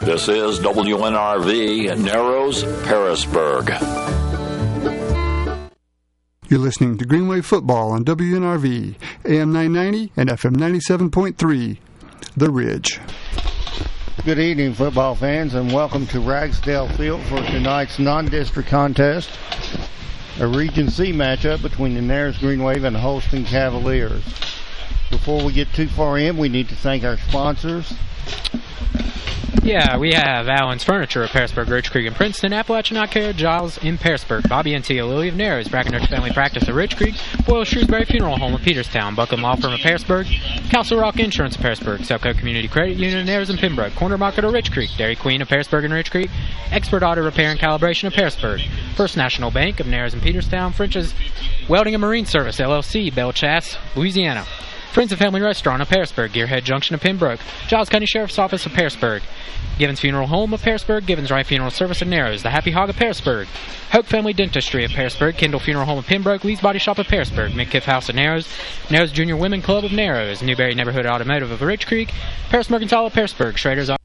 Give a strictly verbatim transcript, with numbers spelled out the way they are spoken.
This is W N R V, Narrows, Pearisburg. You're listening to Greenway Football on W N R V, A M nine ninety and F M ninety-seven point three, The Ridge. Good evening, football fans, and welcome to Ragsdale Field for tonight's non-district contest, a Region C matchup between the Narrows Green Wave and the Holston Cavaliers. Before we get too far in, we need to thank our sponsors. Yeah, we have Allen's Furniture of Pearisburg, Ridge Creek, and Princeton, Appalachian Eye Care, Giles in Pearisburg, Bobby and Tia Lily of Narrows, Brackenridge Family Practice of Ridge Creek, Boyle Shrewsbury Funeral Home of Peterstown, Buckham Law Firm of Pearisburg, Castle Rock Insurance of Pearisburg, Selco Community Credit Union of Narrows and Pembroke, Corner Market of Ridge Creek, Dairy Queen of Pearisburg and Ridge Creek, Expert Auto Repair and Calibration of Pearisburg, First National Bank of Narrows and Peterstown, French's Welding and Marine Service, L L C, Belchasse, Louisiana, Friends and Family Restaurant of Pearisburg, Gearhead Junction of Pembroke, Giles County Sheriff's Office of Pearisburg, Givens Funeral Home of Pearisburg, Givens Wright Funeral Service of Narrows, The Happy Hog of Pearisburg, Hope Family Dentistry of Pearisburg, Kendall Funeral Home of Pembroke, Lee's Body Shop of Pearisburg, Midkiff House of Narrows, Narrows Junior Women Club of Narrows, Newberry Neighborhood Automotive of Ridge Creek, Paris Mercantile of Pearisburg, Schrader's